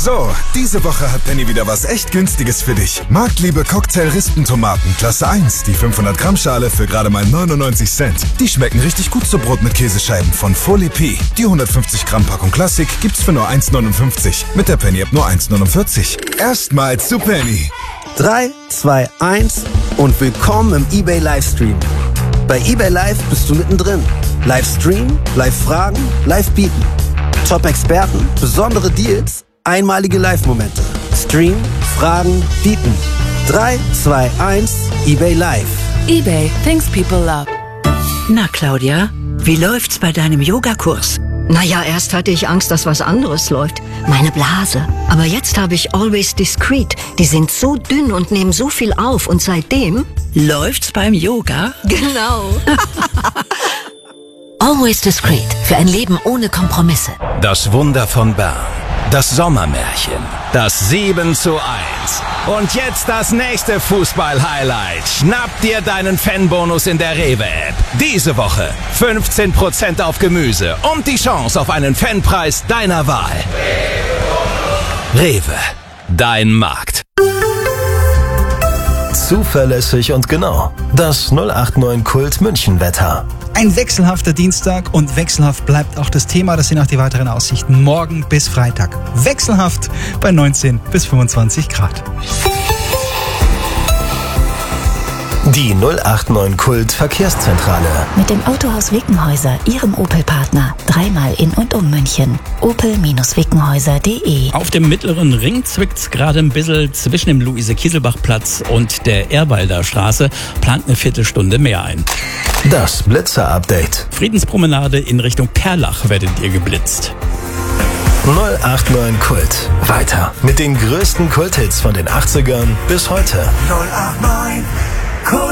So, diese Woche hat Penny wieder was echt Günstiges für dich. Marktliebe Cocktail-Rispentomaten, Klasse 1, die 500 Gramm Schale für gerade mal 99 Cent. Die schmecken richtig gut zu Brot mit Käsescheiben von Folie P. Die 150 Gramm Packung Klassik gibt's für nur 1,59. Mit der Penny-App nur 1,49. Erstmals zu Penny. 3, 2, 1 und willkommen im eBay Livestream. Bei eBay Live bist du mittendrin. Livestream, Live-Fragen, Live-Bieten. Top-Experten, besondere Deals, einmalige Live-Momente. Stream, Fragen, Bieten. 3, 2, 1, eBay Live. eBay, things people love. Na, Claudia, wie läuft's bei deinem Yogakurs? Naja, erst hatte ich Angst, dass was anderes läuft. Meine Blase. Aber jetzt habe ich Always Discreet. Die sind so dünn und nehmen so viel auf. Und seitdem... Läuft's beim Yoga? Genau. Always Discreet. Für ein Leben ohne Kompromisse. Das Wunder von Bern. Das Sommermärchen. Das 7:1. Und jetzt das nächste Fußball-Highlight. Schnapp dir deinen Fanbonus in der Rewe-App. Diese Woche 15% auf Gemüse und die Chance auf einen Fanpreis deiner Wahl. Rewe. Dein Markt. Zuverlässig und genau. Das 089 Kult München Wetter. Ein wechselhafter Dienstag und wechselhaft bleibt auch das Thema. Das sind auch die weiteren Aussichten morgen bis Freitag. Wechselhaft bei 19 bis 25 Grad. Die 089 Kult Verkehrszentrale. Mit dem Autohaus Wickenhäuser, Ihrem Opel-Partner. Dreimal in und um München. Opel-Wickenhäuser.de. Auf dem mittleren Ring zwickt's gerade ein bisschen zwischen dem Luise-Kieselbach-Platz und der Ehrwalder Straße. Plant eine Viertelstunde mehr ein. Das Blitzer-Update. Friedenspromenade in Richtung Perlach werdet ihr geblitzt. 089 Kult. Weiter mit den größten Kulthits von den 80ern bis heute. 089 Kult.